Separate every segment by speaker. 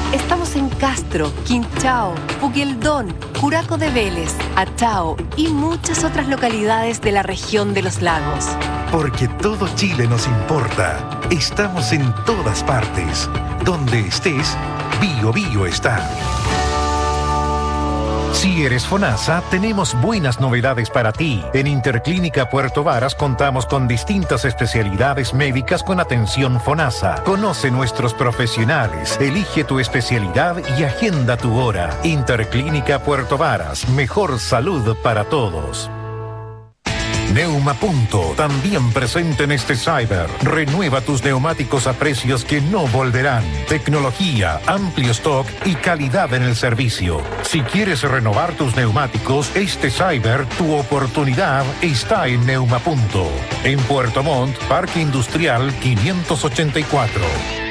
Speaker 1: Estamos en Castro, Quinchao, Puqueldón, Curaco de Vélez, Achao y muchas otras localidades de la región de los lagos.
Speaker 2: Porque todo Chile nos importa. Estamos en todas partes. Donde estés, Bio Bio está. Si eres FONASA, tenemos buenas novedades para ti. En Interclínica Puerto Varas contamos con distintas especialidades médicas con atención FONASA. Conoce nuestros profesionales, elige tu especialidad y agenda tu hora. Interclínica Puerto Varas, mejor salud para todos. Neumapunto, también presente en este Cyber. Renueva tus neumáticos a precios que no volverán. Tecnología, amplio stock y calidad en el servicio. Si quieres renovar tus neumáticos, este Cyber, tu oportunidad está en Neumapunto. En Puerto Montt, Parque Industrial 584.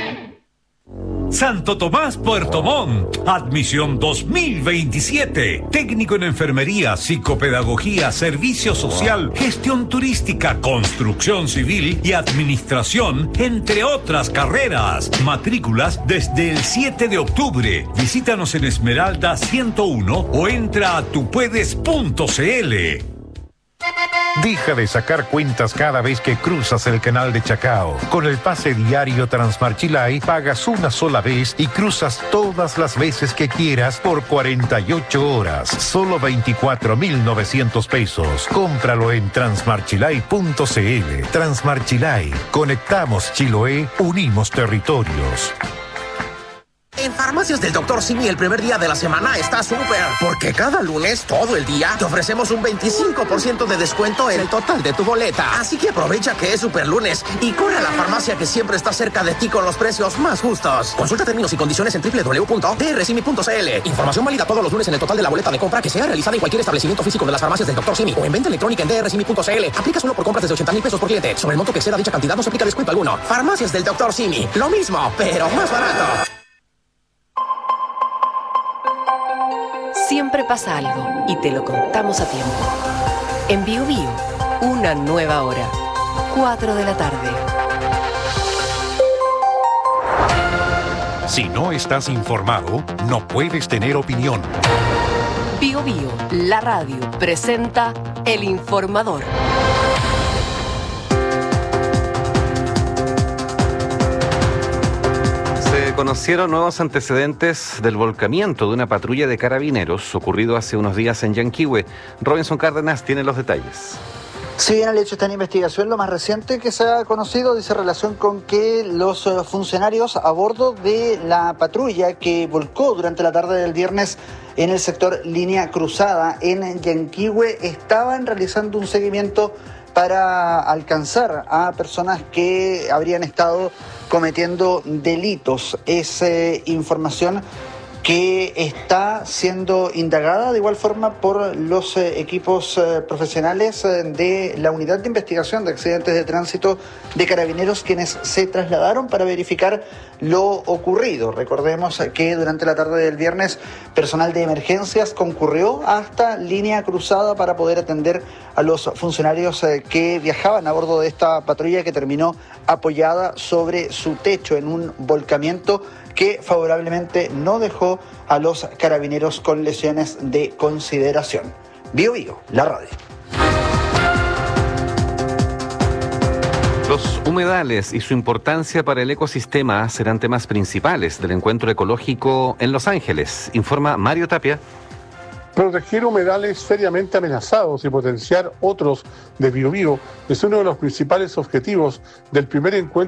Speaker 3: Santo Tomás, Puerto Montt. Admisión 2027. Técnico en enfermería, psicopedagogía, servicio social, gestión turística, construcción civil y administración, entre otras carreras. Matrículas desde el 7 de octubre. Visítanos en Esmeralda 101 o entra a tupuedes.cl.
Speaker 2: Deja de sacar cuentas cada vez que cruzas el canal de Chacao. Con el pase diario Transmarchilay pagas una sola vez y cruzas todas las veces que quieras por 48 horas. Solo 24.900 pesos. Cómpralo en transmarchilay.cl. Transmarchilay. Conectamos Chiloé, unimos territorios.
Speaker 4: En Farmacias del Dr. Simi el primer día de la semana está súper, porque cada lunes, todo el día, te ofrecemos un 25% de descuento en el total de tu boleta. Así que aprovecha que es super lunes y corre a la farmacia que siempre está cerca de ti con los precios más justos. Consulta términos y condiciones en www.drsimi.cl. Información válida todos los lunes en el total de la boleta de compra que sea realizada en cualquier establecimiento físico de las Farmacias del Dr. Simi o en venta electrónica en drsimi.cl. Aplica solo por compras desde 80,000 pesos por cliente. Sobre el monto que exceda dicha cantidad no se aplica descuento alguno. Farmacias del Dr. Simi. Lo mismo, pero más barato.
Speaker 1: Siempre pasa algo y te lo contamos a tiempo. En Bio Bio, una nueva hora. 4 de la tarde.
Speaker 2: Si no estás informado, no puedes tener opinión.
Speaker 1: Bio Bio, la radio, presenta El Informador.
Speaker 5: Conocieron nuevos antecedentes del volcamiento de una patrulla de carabineros ocurrido hace unos días en Yanquihue. Robinson Cárdenas tiene los detalles.
Speaker 6: Si bien el hecho está en investigación, lo más reciente que se ha conocido dice relación con que los funcionarios a bordo de la patrulla que volcó durante la tarde del viernes en el sector Línea Cruzada en Yanquihue estaban realizando un seguimiento para alcanzar a personas que habrían estado cometiendo delitos. Es información que está siendo indagada de igual forma por los equipos profesionales de la Unidad de Investigación de Accidentes de Tránsito de Carabineros, quienes se trasladaron para verificar lo ocurrido. Recordemos que durante la tarde del viernes, personal de emergencias concurrió hasta Línea Cruzada para poder atender a los funcionarios que viajaban a bordo de esta patrulla que terminó apoyada sobre su techo en un volcamiento que favorablemente no dejó a los carabineros con lesiones de consideración. Bio Bio, la radio.
Speaker 5: Los humedales y su importancia para el ecosistema serán temas principales del encuentro ecológico en Los Ángeles, informa Mario Tapia.
Speaker 7: Proteger humedales seriamente amenazados y potenciar otros de Bio Bio es uno de los principales objetivos del primer encuentro